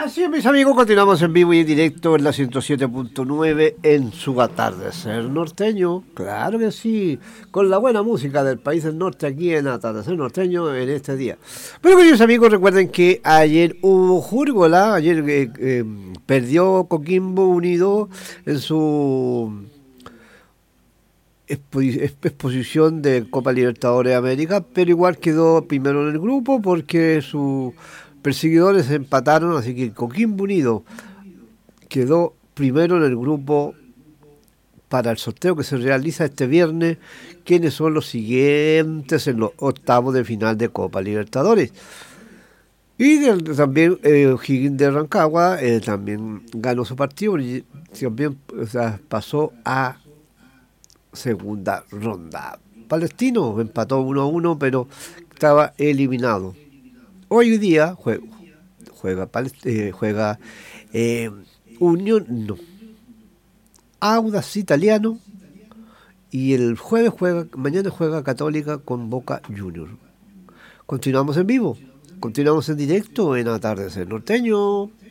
Así es, mis amigos, continuamos en vivo y en directo en la 107.9 en su atardecer norteño. Claro que sí, con la buena música del país del norte aquí en Atardecer Norteño en este día. Bueno, queridos amigos, recuerden que ayer hubo Júrgola, ayer perdió Coquimbo Unido en su exposición de Copa Libertadores de América, pero igual quedó primero en el grupo porque sus perseguidores empataron, así que Coquimbo Unido quedó primero en el grupo para el sorteo que se realiza este viernes, quienes son los siguientes en los octavos de final de Copa Libertadores. Y también O'Higgins de Rancagua también ganó su partido y también, o sea, pasó a segunda ronda. Palestino empató 1-1, pero estaba eliminado. Hoy día juega Unión, no, Audax Italiano, y el mañana juega Católica con Boca Juniors. Continuamos en vivo, continuamos en directo en Atardecer Norteño.